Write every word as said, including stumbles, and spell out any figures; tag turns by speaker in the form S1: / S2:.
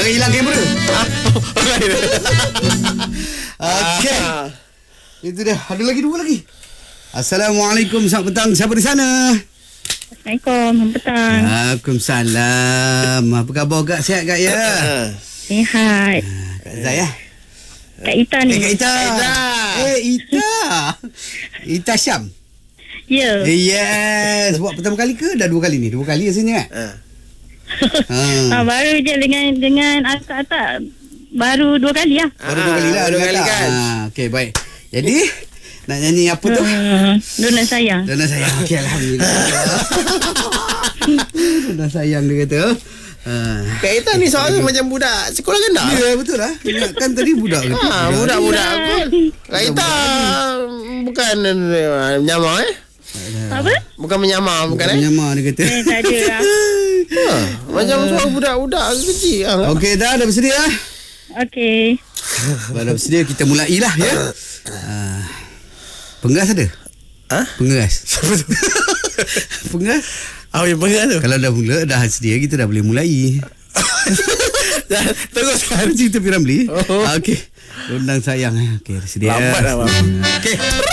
S1: Jangan hilang kamera. Okey. Itu dah. Ada lagi dua lagi. Assalamualaikum, selamat petang. Siapa di sana?
S2: Assalamualaikum, selamat petang.
S1: Waalaikumsalam. Apa khabar Kak? Sihat Kak ya?
S2: Sihat.
S1: Kak Zaya.
S2: Kak Ita ni.
S1: Eh Kak Ita. Eh Ita. Ita Syam.
S2: Ya.
S1: Eh, yes. Buat pertama kali ke? Dah dua kali ni? Dua kali rasanya kan?
S3: Ha.
S1: Ha.
S2: Ah, baru je dengan dengan atak-atak. Baru dua kali lah.
S1: Baru dua kali lah.
S3: Dua kali kan.
S1: Ha. Okey, baik. Jadi, nak nyanyi apa tu?
S2: Uh, Dona sayang.
S1: Dona sayang. Okey, Alhamdulillah. Dona sayang dia kata. Ha.
S3: Kak Ita ni suara macam budak sekolah rendah.
S1: Ya, betul lah. Kan tadi budak ke?
S3: Ha, budak-budak pun. Kak Ita bukan uh, menyamar eh?
S2: Apa?
S3: Bukan menyamar, bukan eh?
S1: Menyamar dia kata.
S2: Eh, tak ada lah.
S3: Ha, macam suara budak-budak kecil. Ha.
S1: Okey, dah dah bersedia?
S2: Okey.
S1: Kalau dah bersedia, kita mulailah ya. Ha. Pengeras ada?
S3: Ha?
S1: Pengeras. Pengeras?
S3: Apa yang pengeras tu?
S1: Kalau dah mula, dah sedia, kita dah boleh mulai.
S3: Teruskan.
S1: Cerita P. Ramlee.
S3: Oh.
S1: Okey. Undang sayang. Okey, sedia.
S3: Lambat lah, bang.
S1: Okey.